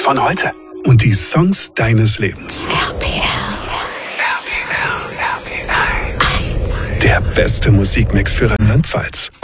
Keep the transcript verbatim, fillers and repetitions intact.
Hits von heute und die Songs deines Lebens. R P L. R P L, R P L. Der beste Musikmix für Rheinland-Pfalz.